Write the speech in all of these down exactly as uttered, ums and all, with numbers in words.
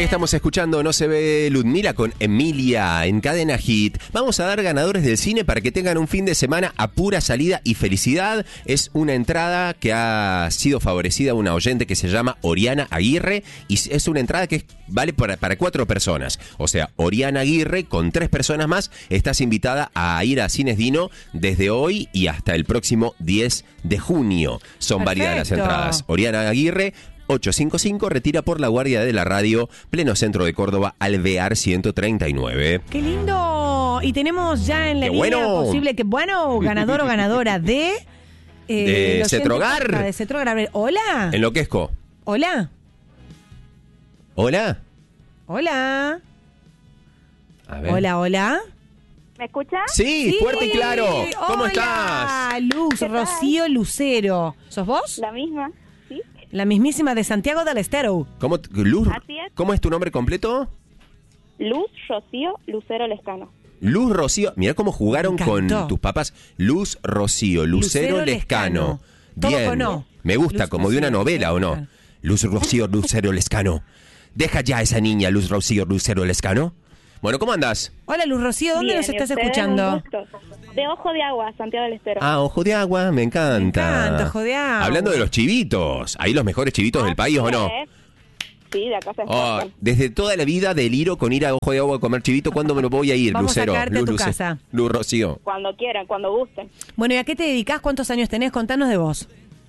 Ahí estamos escuchando No se ve Ludmila con Emilia en Cadena Hit. Vamos a dar ganadores del cine para que tengan un fin de semana a pura salida y felicidad. Es una entrada que ha sido favorecida a una oyente que se llama Oriana Aguirre y es una entrada que vale para, para cuatro personas. O sea, Oriana Aguirre con tres personas más estás invitada a ir a Cines Dino desde hoy y hasta el próximo diez de junio. Son varias las entradas. Oriana Aguirre, ocho cinco cinco, retira por la guardia de la radio, pleno centro de Córdoba, Alvear ciento treinta y nueve. ¡Qué lindo! Y tenemos ya en la ¡Qué línea bueno! posible que, bueno, ganador o ganadora de... Eh, de Cetrogar. De Cetrogar. A ver, hola. Enloquezco. Hola. Hola. Hola. A ver. Hola, hola. ¿Me escuchas? Sí, Sí. fuerte y claro. ¿Cómo Hola, estás? Luz, ¿Qué tal? Rocío Lucero. ¿Sos vos? La misma, ¿sí? La mismísima de Santiago del Estero. ¿Cómo, Luz, Así es. ¿Cómo es tu nombre completo? Luz Rocío Lucero Lescano. Luz Rocío. Mirá cómo jugaron Me con encantó. tus papás. Luz Rocío, Lucero, Lucero Lescano. Lescano. Todo Bien. con O. Me gusta, Luz como de una Rocío, novela, ¿o no? Lescano. Luz Rocío, Lucero Lescano. Deja ya a esa niña, Luz Rocío, Lucero Lescano. Bueno, ¿cómo andás? Hola, Luz Rocío, ¿dónde Bien, nos ¿y estás ustedes? escuchando? Un gusto. De Ojo de Agua, Santiago del Estero. Ah, Ojo de Agua, me encanta. Me encanta, Ojo de Agua. Hablando de los chivitos, ¿ahí los mejores chivitos del país o no? Así es. Sí, de acá se Oh, escuchan. desde toda la vida deliro con ir a Ojo de Agua a comer chivito. ¿Cuándo me lo voy a ir, Vamos a Lucero? caerte a Luz, tu Luce- casa. Luz Rocío. Cuando quieran, cuando gusten. Bueno, ¿y a qué te dedicás? ¿Cuántos años tenés? Contanos de vos.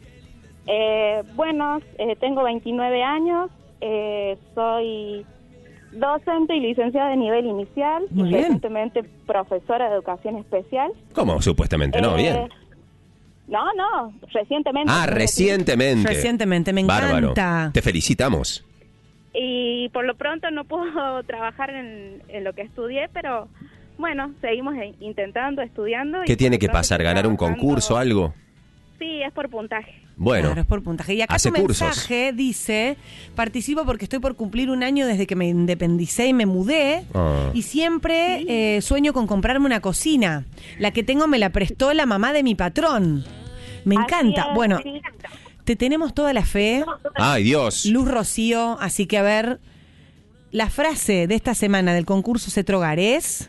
Eh, bueno, eh, tengo veintinueve años, eh, soy docente y licenciada de nivel inicial Muy y bien. recientemente profesora de educación especial. ¿Cómo? Supuestamente, ¿no? Eh, Bien. No, no, recientemente. Ah, recientemente. Recientemente, me Bárbaro. encanta. Te felicitamos. Y por lo pronto no puedo trabajar en, en lo que estudié, pero bueno, seguimos e- intentando, estudiando. y ¿Qué tiene por que lo pronto pasar? estoy ¿Ganar un trabajando. concurso, algo? Sí, es por puntaje. Bueno, Claro, es por puntaje. Y acá hace tu cursos. mensaje dice, participo porque estoy por cumplir un año desde que me independicé y me mudé. Ah. Y siempre eh, sueño con comprarme una cocina. La que tengo me la prestó la mamá de mi patrón. Me Así encanta. es, Bueno, sí. te tenemos toda la fe, Ay, Dios. Luz Rocío. Así que a ver, la frase de esta semana del concurso Cetrogar es...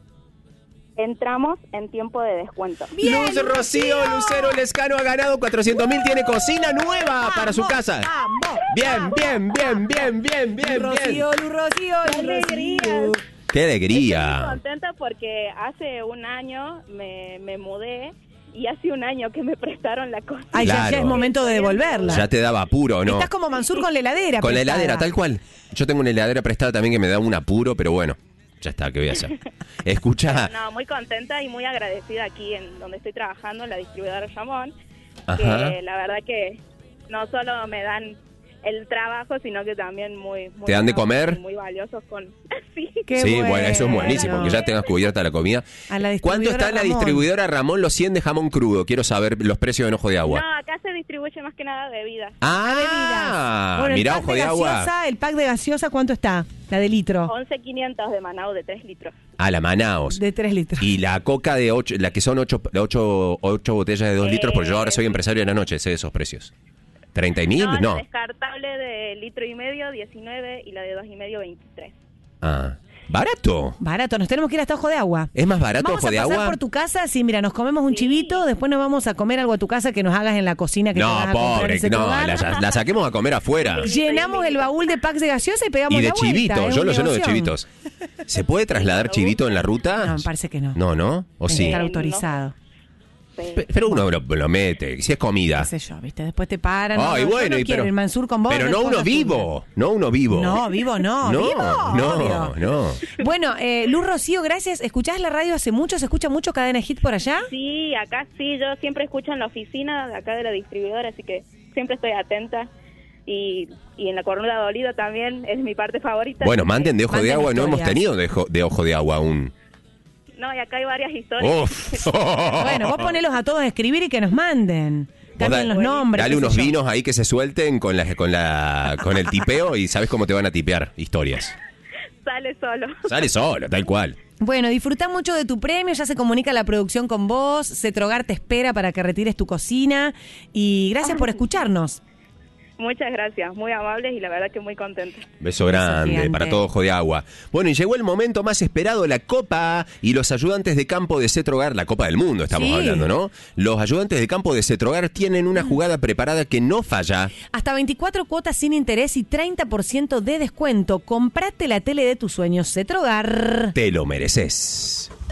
Entramos en tiempo de descuento. ¡Bien, Luz Rocío, Lucero Lescano ha ganado cuatrocientos mil. Tiene cocina nueva para su Vamos, casa. vamos, Bien, bien, bien, bien, bien, bien, Luz bien. Rocío, Luz Rocío, ¡Qué Luz alegría! Rocío. Qué Estoy muy alegría. contenta porque hace un año me, me mudé y hace un año que me prestaron la cocina. Ay, ya, ya Claro. es momento de devolverla. Ya te daba apuro, ¿no? Estás como Mansur con la heladera. Con la prestada. heladera, tal cual. Yo tengo una heladera prestada también que me da un apuro, pero bueno, ya está, ¿qué voy a hacer? Escucha. No, muy contenta y muy agradecida aquí en donde estoy trabajando, en la distribuidora Ramón, Ajá. que la verdad que no solo me dan el trabajo, sino que también muy... muy ¿Te dan de buenos comer? y Muy valiosos con... sí. Qué Sí, bueno, eso es buenísimo, bueno. que ya tengas cubierta la comida. A la ¿Cuánto distribuidora está en la Ramón. distribuidora Ramón los cien de jamón crudo? Quiero saber los precios de Ojo de Agua. No, acá se distribuye más que nada bebidas. Ah, Bebidas. Bueno, el mirá, pack Ojo de Agua. gaseosa, el pack de gaseosa, ¿cuánto está? La de litro. once quinientos de Manao de tres litros. Ah, la Manaos. De tres litros. Y la coca de ocho, la que son ocho, ocho, ocho botellas de dos Eh. litros, porque yo ahora soy empresario de la noche, sé esos precios. ¿treinta y mil? No, No. la descartable de litro y medio, diecinueve, y la de dos y medio, veintitrés. Ah, barato. Barato, nos tenemos que ir hasta Ojo de Agua. ¿Es más barato Vamos Ojo a de pasar Agua? por tu casa, sí, mira, nos comemos un Sí. chivito, después nos vamos a comer algo a tu casa que nos hagas en la cocina que te No, vas a comprar pobre, en ese no, lugar. la, la saquemos a comer afuera. Llenamos el baúl de packs de gaseosa y pegamos Y de la vuelta, chivitos, es yo un lo lleno de negoción. chivitos. ¿Se puede trasladar chivito en la ruta? No, me parece que no. No, ¿no? ¿O Tiene que sí? estar no. autorizado. Sí. Pe- Pero uno lo, lo mete, si es comida. Qué sé yo, ¿viste? Después te paran. no, Ay, no, bueno, yo no y quiero pero, el Mansur con vos. pero es no uno cosa vivo, no uno vivo. tuya. No, vivo no. no, ¿Vivo? no, Obvio. no. Bueno, eh, Luz Rocío, gracias. ¿Escuchás la radio hace mucho? ¿Se escucha mucho Cadena Hit por allá? Sí, acá sí, yo siempre escucho en la oficina de acá de la distribuidora, así que siempre estoy atenta. Y, y en la cornuda dolida también es mi parte favorita. Bueno, manden de Ojo de Manden Agua, no hemos historias. tenido de, jo- de Ojo de Agua aún. No, y acá hay varias historias. Uf. Bueno, vos ponelos a todos a escribir y que nos manden. Vos Cambien da- los nombres. Dale qué sé unos yo. vinos ahí que se suelten con la, con la con el tipeo y sabes cómo te van a tipear historias. Sale solo. Sale solo, tal cual. Bueno, disfruta mucho de tu premio, ya se comunica la producción con vos, Cetrogar te espera para que retires tu cocina y gracias por escucharnos. Muchas gracias, muy amables y la verdad que muy contenta. Beso grande gigante. para todo Ojo de Agua. Bueno, y llegó el momento más esperado, la Copa y los ayudantes de campo de Cetrogar, la Copa del Mundo estamos Sí. hablando, ¿no? Los ayudantes de campo de Cetrogar tienen una jugada preparada que no falla. Hasta veinticuatro cuotas sin interés y treinta por ciento de descuento. Comprate la tele de tus sueños, Cetrogar. Te lo mereces.